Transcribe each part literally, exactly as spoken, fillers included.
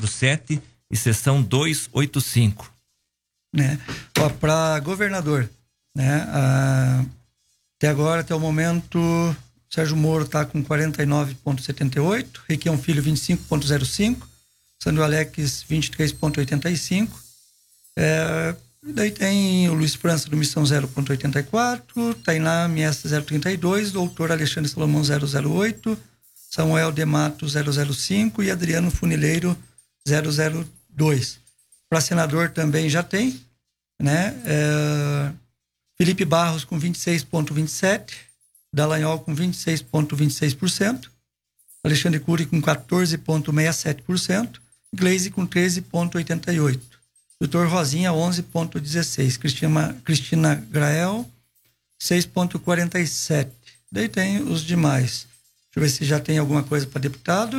quatro sete e sessão duzentos e oitenta e cinco. Né? Ó, para governador, né? Ah, até agora, até o momento, Sérgio Moro está com quarenta e nove vírgula setenta e oito, Requião Filho vinte e cinco vírgula zero cinco, Sandro Alex vinte e três vírgula oitenta e cinco, é, daí tem o Luiz França do Missão zero vírgula oitenta e quatro, Tainá Miesta zero vírgula trinta e dois, Doutor Alexandre Salomão zero zero oito, Samuel de Mato zero zero cinco e Adriano Funileiro zero zero dois. Para senador também já tem, né? É, Felipe Barros com vinte e seis vírgula vinte e sete, Dallagnol com vinte e seis vírgula vinte e seis por cento, Alexandre Cury com quatorze vírgula sessenta e sete por cento, Gleisi com treze vírgula oitenta e oito por cento, Doutor Rosinha onze vírgula dezesseis por cento, Cristina, Cristina Grael seis vírgula quarenta e sete por cento. Daí tem os demais. Deixa eu ver se já tem alguma coisa para deputado.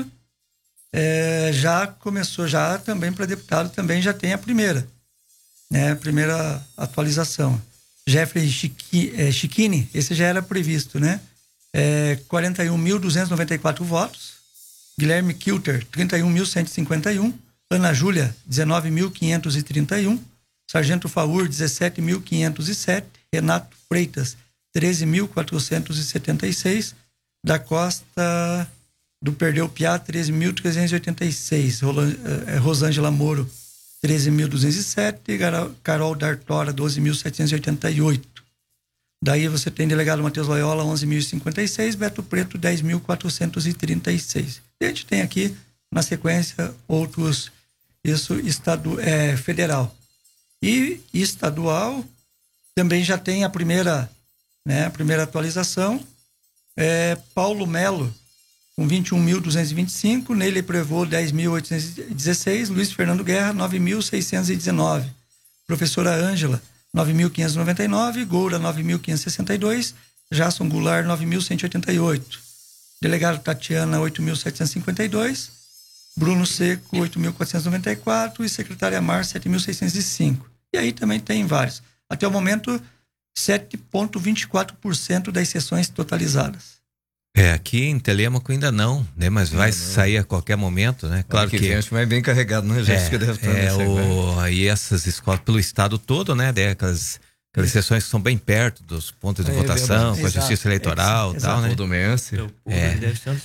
É, já começou, já também para deputado, também já tem a primeira, né? A primeira atualização. Jeffrey Chiqui, é, Chiquini, esse já era previsto, né? É, quarenta e um mil duzentos e noventa e quatro votos. Guilherme Kilter, trinta e um mil cento e cinquenta e um. Ana Júlia, dezenove mil quinhentos e trinta e um. Sargento Faur, dezessete mil quinhentos e sete. Renato Freitas, treze mil quatrocentos e setenta e seis. Da Costa do Perdeu Piá, treze mil trezentos e oitenta e seis. Rosângela Moro, treze mil duzentos e sete. Carol D'Artora, doze mil setecentos e oitenta e oito. Daí você tem delegado Matheus Loyola, onze mil e cinquenta e seis. Beto Preto, dez mil quatrocentos e trinta e seis. E a gente tem aqui, na sequência, outros, isso estado, é, federal. E estadual também já tem a primeira, né, a primeira atualização. É, Paulo Melo, com vinte e um mil duzentos e vinte e cinco, Neile Prevô, dez mil oitocentos e dezesseis, Luiz Fernando Guerra, nove mil seiscentos e dezenove, Professora Ângela, nove mil quinhentos e noventa e nove, Goura, nove mil quinhentos e sessenta e dois, Jasson Goulart, nove mil cento e oitenta e oito, Delegado Tatiana, oito mil setecentos e cinquenta e dois, Bruno Seco, oito mil quatrocentos e noventa e quatro e Secretária Mar, sete mil seiscentos e cinco. E aí também tem vários. Até o momento, sete vírgula vinte e quatro por cento das sessões totalizadas. É, aqui em Telêmaco ainda não, né? Mas vai não, não. sair a qualquer momento, né? Claro que, que acho que vai bem carregado, né? Já é, que deve estar é o, aí essas escolas pelo estado todo, né? Daí aquelas, aquelas sessões que são bem perto dos pontos de é, votação, é com a justiça eleitoral e tal, né? Do Messi. É,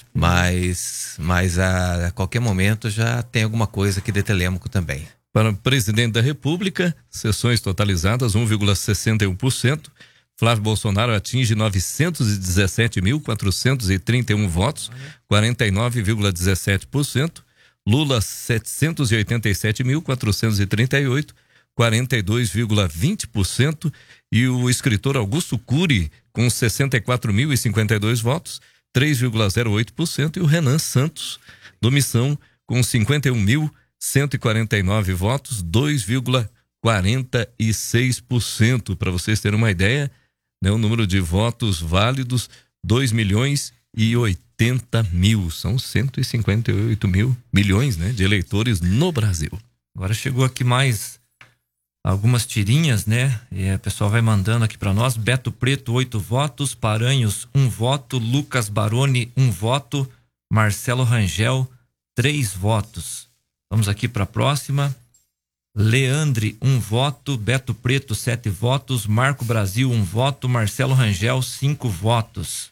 mas, mas a, a qualquer momento já tem alguma coisa aqui de Telêmaco também. Para o presidente da República, sessões totalizadas um vírgula sessenta e um por cento. Flávio Bolsonaro atinge novecentos e dezessete mil quatrocentos e trinta e um votos, quarenta e nove vírgula dezessete por cento. Lula, setecentos e oitenta e sete mil quatrocentos e trinta e oito, quarenta e dois vírgula vinte por cento. E o escritor Augusto Cury, com sessenta e quatro mil e cinquenta e dois votos, três vírgula zero oito por cento. E o Renan Santos, do Missão, com cinquenta e um mil cento e quarenta e nove votos, dois vírgula quarenta e seis por cento. Para vocês terem uma ideia, né, o número de votos válidos, dois milhões e oitenta mil. São cento e cinquenta e oito mil milhões, né, de eleitores no Brasil. Agora chegou aqui mais algumas tirinhas, né? E o pessoal vai mandando aqui para nós. Beto Preto, oito votos. Paranhos, um voto. Lucas Baroni, um voto. Marcelo Rangel, três votos. Vamos aqui para a próxima. Leandre, um voto. Beto Preto, sete votos. Marco Brasil, um voto. Marcelo Rangel, cinco votos.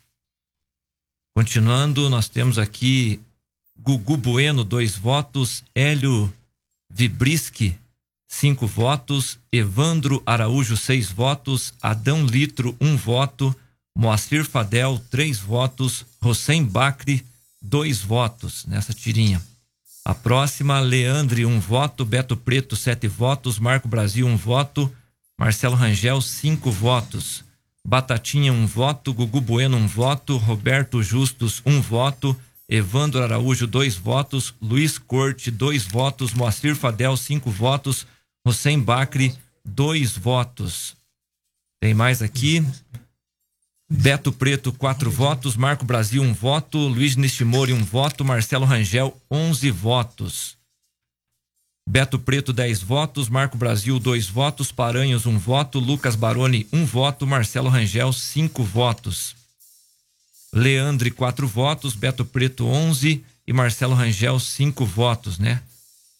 Continuando, nós temos aqui Gugu Bueno, dois votos. Hélio Vibriski, cinco votos. Evandro Araújo, seis votos. Adão Litro, um voto. Moacir Fadel, três votos. Rossem Bacri, dois votos nessa tirinha. A próxima, Leandre, um voto. Beto Preto, sete votos. Marco Brasil, um voto. Marcelo Rangel, cinco votos. Batatinha, um voto. Gugu Bueno, um voto. Roberto Justus, um voto. Evandro Araújo, dois votos. Luiz Corte, dois votos. Moacir Fadel, cinco votos. Rossem Bacri, dois votos. Tem mais aqui. Beto Preto, quatro votos. Marco Brasil, um voto. Luiz Nishimori, um voto. Marcelo Rangel, onze votos. Beto Preto, dez votos. Marco Brasil, dois votos. Paranhos, um voto. Lucas Baroni, um voto. Marcelo Rangel, cinco votos. Leandre, quatro votos. Beto Preto, onze. E Marcelo Rangel, cinco votos, né?